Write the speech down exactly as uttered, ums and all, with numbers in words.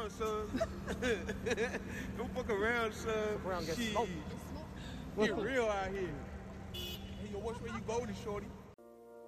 around, son. Don't fuck around, son. Fuck around, get Shit. smoked. Get real out here. Hey, yo, watch where you go to, shorty.